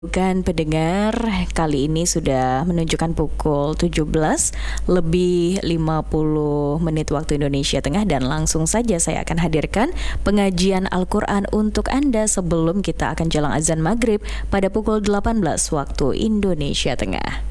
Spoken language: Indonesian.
Bukan pendengar, kali ini sudah menunjukkan pukul 17 lebih 50 menit waktu Indonesia Tengah dan langsung saja saya akan hadirkan pengajian Al-Quran untuk Anda sebelum kita akan jelang azan maghrib pada pukul 18 waktu Indonesia Tengah.